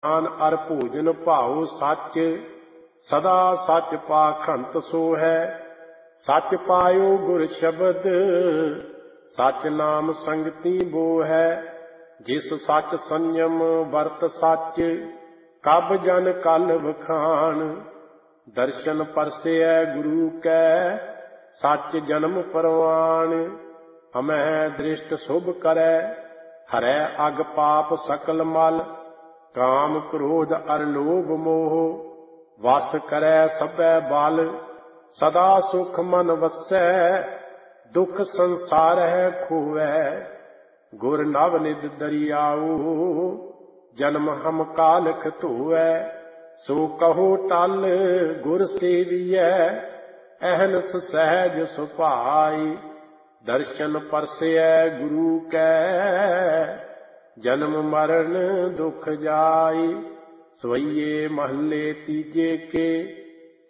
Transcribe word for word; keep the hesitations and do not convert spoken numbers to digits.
ਆਨ ਅਰ ਭੋਜਨ ਭਾਉ ਸੱਚ, ਸਦਾ ਸੱਚ ਪਾਖੰਤ ਸੋ ਹੈ। ਸੱਚ ਪਾਇਓ ਗੁਰ ਸ਼ਬਦ, ਸੱਚ ਨਾਮ ਸੰਗਤੀ ਬੋ ਹੈ। ਜਿਸ ਸੱਚ ਸੰਯਮ ਵਰਤ ਸੱਚ, ਕਬ ਜਨ ਕਲ ਵਖਾਣ। ਦਰਸ਼ਨ ਪਰਸੈ ਗੁਰੂ ਕੈ, ਸੱਚ ਜਨਮ ਪਰਵਾਣ। ਹਮੈ ਦ੍ਰਿਸ਼ਟ ਸ਼ੁਭ ਕਰੈ, ਹਰੈ ਅਗ ਪਾਪ ਸਕਲ ਮਲ। ਕਾਮ ਕ੍ਰੋਧ ਅਰ ਲੋਭ ਮੋਹ, ਵਸ ਕਰੈ ਸਭੈ ਬਲ। ਸਦਾ ਸੁਖ ਮਨ ਵਸੈ, ਦੁਖ ਸੰਸਾਰਹਿ ਖੋਵੈ। ਗੁਰ ਨਵ ਨਿਧ ਦਰਿਆਉ, ਜਨਮ ਹਮ ਕਾਲਖ ਧੋਵੈ। ਸੋ ਕਹੋ ਟਲ ਗੁਰ ਸੇਵੀਐ, ਅਹਨਸ ਸਹਿਜ ਸੁਭਾਈ। ਦਰਸ਼ਨ ਪਰਸੈ ਗੁਰੂ ਕੈ, ਜਨਮ ਮਰਨ ਦੁਖ ਜਾਈ। ਸਵਈਏ ਮਹੱਲੇ ਤੀਜੇ ਕੇ,